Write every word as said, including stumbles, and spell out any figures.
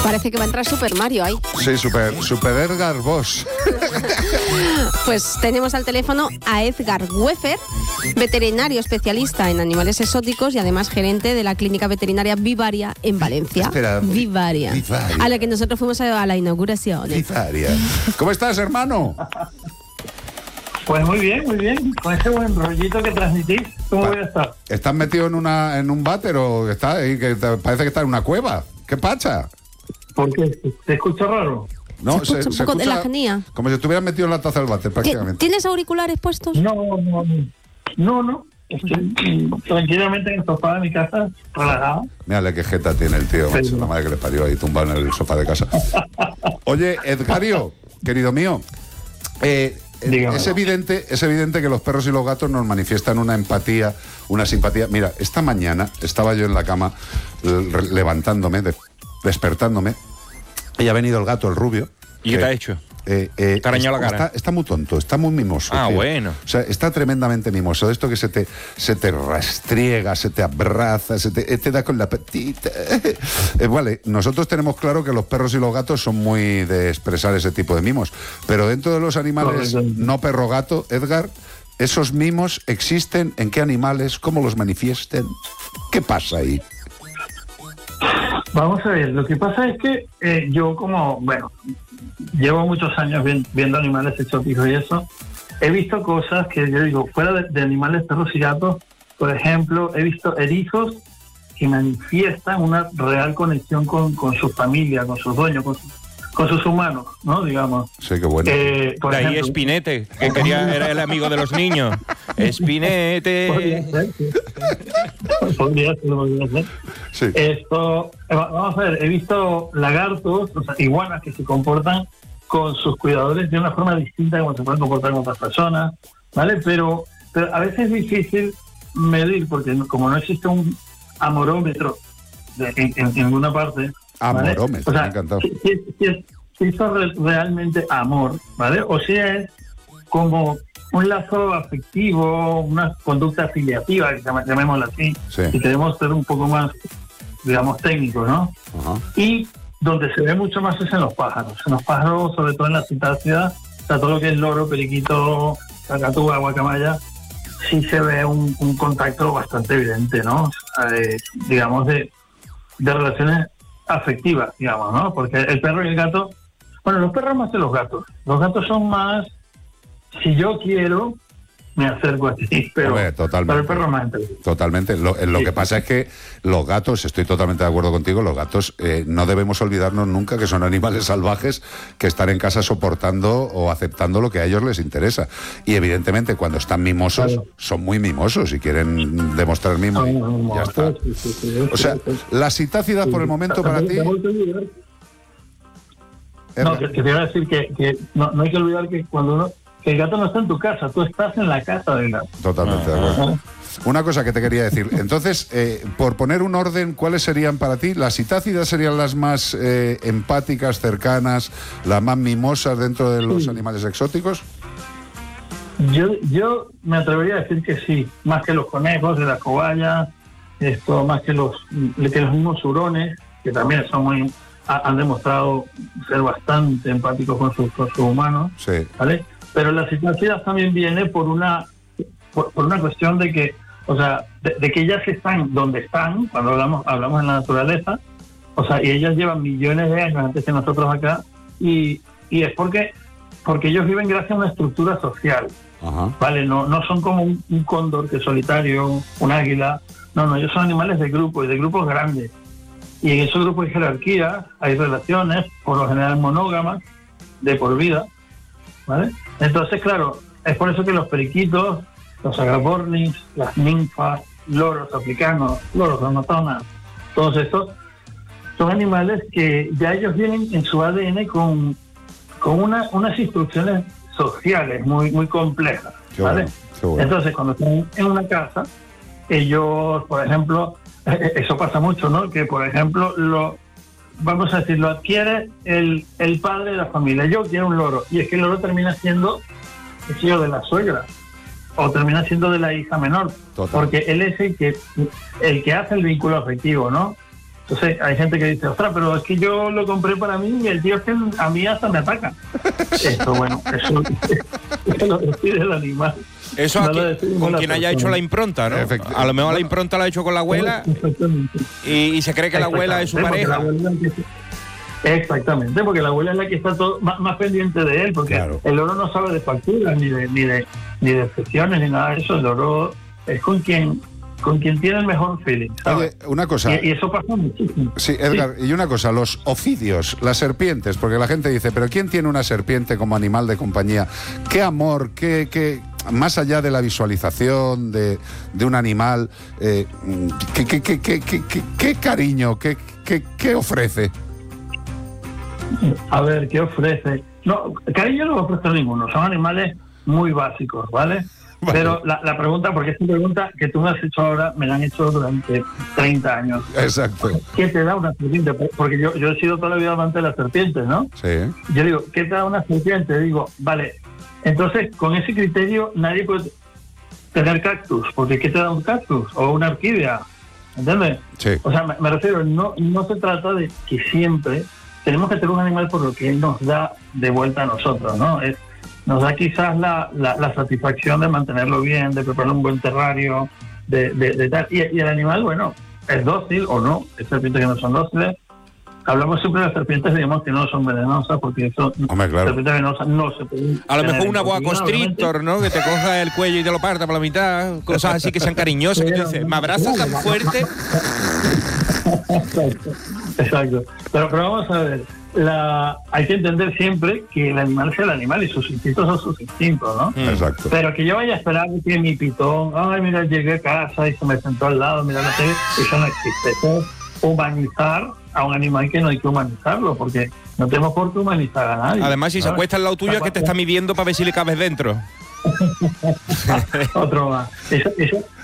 Parece que va a entrar Super Mario ahí. Sí, Super, super Edgar Boss. Pues tenemos al teléfono a Edgar Weffer, veterinario especialista en animales exóticos y además gerente de la clínica veterinaria Vivaria en Valencia. Espera, Vivaria, Vivaria. A la que nosotros fuimos a, a la inauguración. Vivaria. ¿Cómo estás, hermano? Pues muy bien, muy bien. Con ese buen rollito que transmitís, ¿cómo Pa- voy a estar? ¿Estás metido en una en un váter o está ahí, que te- parece que está en una cueva? ¿Qué pacha? Porque te escucho raro. No, Se escucha un poco de la genía. como si estuvieras metido en la taza del váter, ¿Ti- prácticamente. ¿Tienes auriculares puestos? No, no, no. No, no. Estoy mm, tranquilamente en el sofá de mi casa, relajado. Mírale qué jeta tiene el tío, macho, Sí. la madre que le parió ahí tumbado en el sofá de casa. Oye, Edgario, querido mío, eh, eh, Dígame. es evidente, es evidente que los perros y los gatos nos manifiestan una empatía, una simpatía. Mira, esta mañana estaba yo en la cama l- re- levantándome, de- despertándome, y ha venido el gato, el rubio. ¿Y qué te ha hecho? Eh, eh, ¿Te ha arañado la cara? Está, está muy tonto, está muy mimoso. Ah, tío. bueno. O sea, está tremendamente mimoso. De esto que se te, se te rastriega, se te abraza, se te, te da con la patita. Eh, vale, nosotros tenemos claro que los perros y los gatos son muy de expresar ese tipo de mimos. Pero dentro de los animales Correcto. no perro-gato, Edgar, ¿esos mimos existen? ¿En qué animales? ¿Cómo los manifiesten? ¿Qué pasa ahí? Vamos a ver, lo que pasa es que eh, yo como, bueno, llevo muchos años vi- viendo animales exóticos y eso, he visto cosas que yo digo, fuera de, de animales, perros y gatos, por ejemplo, he visto erizos que manifiestan una real conexión con, con su familia, con sus dueños, con, su- con sus humanos, ¿no? Digamos. Sí, qué bueno. Eh, por De ahí ejemplo, Espinete, que quería, era el amigo de los niños. podría Espinete. ser, sí. podría ser, podría ser. Sí. Esto, eh, va- vamos a ver, he visto lagartos, o sea, iguanas que se comportan con sus cuidadores de una forma distinta a como se pueden comportar con otras personas, ¿vale? Pero, pero a veces es difícil medir, porque no- como no existe un amorómetro de- en, en- en ninguna parte, ¿vale? Amorómetro, O sea, me ha encantado. Si, si- si es- si eso es re- realmente amor, ¿vale? O si es como un lazo afectivo, una conducta afiliativa, que llama- llamémosla así, Sí. y queremos ser un poco más, digamos, técnicos, ¿no? Ajá. Y donde se ve mucho más es en los pájaros. En los pájaros, sobre todo en la citácea, o sea, todo lo que es loro, periquito, cacatúa, guacamaya, sí se ve un, un contacto bastante evidente, ¿no? O sea, eh, digamos, de, de relaciones afectivas, digamos, ¿no? Porque el perro y el gato, bueno, los perros más que los gatos. Los gatos son más, si yo quiero, me acerco a ti, pero, Hombre, totalmente. pero el perro es más inteligente. Totalmente. Lo, lo Sí. que pasa es que los gatos, estoy totalmente de acuerdo contigo, los gatos eh, no debemos olvidarnos nunca que son animales salvajes que están en casa soportando o aceptando lo que a ellos les interesa. Y evidentemente cuando están mimosos, Claro. son muy mimosos y quieren demostrar mimo. y ya está. Sí, sí, sí, O sea, sí, sí. la citácida por el momento para ti... Te vuelvo a olvidar. No, que, que te iba a decir que, que no, no hay que olvidar que cuando uno, que el gato no está en tu casa, tú estás en la casa del gato. Totalmente de acuerdo. ¿no? Una cosa que te quería decir. Entonces, eh, por poner un orden, ¿cuáles serían para ti? Las citácidas serían las más eh, empáticas, cercanas, las más mimosas dentro de los Sí. animales exóticos. Yo, yo me atrevería a decir que sí, más que los conejos de las cobayas, esto, más que los, que los mismos hurones, que también son muy, ha- han demostrado ser bastante empáticos con sus, con sus humanos. Sí. ¿Vale? Pero la situación también viene por una por, por una cuestión de que, o sea, de, de que ellas están donde están, cuando hablamos hablamos en la naturaleza, o sea, y ellas llevan millones de años antes que nosotros acá, y, y es porque porque ellos viven gracias a una estructura social, Ajá. ¿vale? No, no son como un, un cóndor que es solitario, un águila, no, no, ellos son animales de grupo y de grupos grandes. Y en esos grupos hay jerarquías, hay relaciones, por lo general monógamas, de por vida, ¿vale? Entonces, claro, es por eso que los periquitos, los agapornis, las ninfas, loros africanos, loros amazonas, todos estos, son animales que ya ellos vienen en su A D N con, con una, unas instrucciones sociales muy, muy complejas, Qué ¿vale? bueno, qué bueno. Entonces, cuando están en una casa, ellos, por ejemplo, eso pasa mucho, ¿no? Que, por ejemplo, lo vamos a decir, lo adquiere el, el padre de la familia. Yo quiero un loro. Y es que el loro termina siendo el hijo de la suegra. O termina siendo de la hija menor. Total. Porque él es el que, el que hace el vínculo afectivo, ¿no? Entonces hay gente que dice, ostras, pero es que yo lo compré para mí y el tío es que a mí hasta me ataca. Esto, bueno, eso, eso lo decide el animal. Eso No aquí, lo decide con la quien haya persona. hecho la impronta, ¿no? Efectivamente. A lo mejor la impronta la ha hecho con la abuela Exactamente. y, y se cree que la abuela es su Exactamente, pareja. porque la abuela es la que- Exactamente, porque la abuela es la que está todo, más, más pendiente de él, porque Claro. el loro no sabe de facturas, ni de ni de ni de sesiones, ni nada de eso. El loro es con quien con quien tiene el mejor feeling, ¿sabes? Oye, una cosa. Y, y eso pasa muchísimo. Sí, Edgar, y una cosa, los oficios, las serpientes, porque la gente dice, pero ¿quién tiene una serpiente como animal de compañía? ¿Qué amor, qué, qué más allá de la visualización de, de un animal, eh, qué, qué, qué, qué, qué, qué- qué cariño, qué, qué, qué ofrece? A ver, ¿qué ofrece? No, cariño no ofrece ninguno, son animales muy básicos, ¿vale? Vale. Pero la, la pregunta, porque esta pregunta que tú me has hecho ahora, me la han hecho durante treinta años. Exacto. ¿Qué te da una serpiente? Porque yo, yo he sido toda la vida amante de las serpientes, ¿no? Sí. Yo digo, ¿qué te da una serpiente? Digo, vale, entonces con ese criterio nadie puede tener cactus, porque ¿qué te da un cactus? O una orquídea, ¿entiendes? Sí. O sea, me, me refiero, no, no se trata de que siempre tenemos que tener un animal por lo que él nos da de vuelta a nosotros, ¿no? Es, nos da quizás la, la, la satisfacción de mantenerlo bien, de preparar un buen terrario, de, de, de tal. Y, y el animal, bueno, es dócil o no, hay serpientes que no son dóciles. Hablamos siempre de las serpientes, digamos, que no son venenosas, porque eso, Hombre, claro. serpientes venenosas no se pueden A lo tener mejor en una boa cautividad, constrictor, ¿no? Que te coja el cuello y te lo parta por la mitad. Cosas así que sean cariñosas. Que tú dices, ¿me abrazas tan fuerte? Exacto, exacto. Pero, pero vamos a ver, la, hay que entender siempre que el animal es el animal y sus instintos son sus instintos, ¿no? Mm. Exacto. Pero que yo vaya a esperar que mi pitón, ay, mira, llegué a casa y se me sentó al lado, mira, no sé, eso no existe. Eso es humanizar a un animal que no hay que humanizarlo, porque no tenemos por qué humanizar a nadie. Además, si se ¿sabes? acuesta al lado tuyo es que te está midiendo para ver si le cabes dentro. Otro más. Eso, eso,